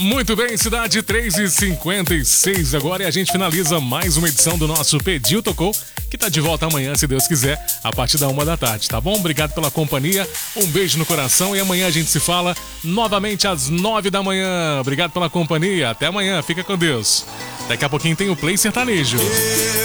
Muito bem, cidade 3h56 agora, e a gente finaliza mais uma edição do nosso Pediu Tocou, que tá de volta amanhã, se Deus quiser, a partir da 1h, tá bom? Obrigado pela companhia, um beijo no coração, e amanhã a gente se fala novamente às 9h. Obrigado pela companhia, até amanhã, fica com Deus. Daqui a pouquinho tem o Play Sertanejo.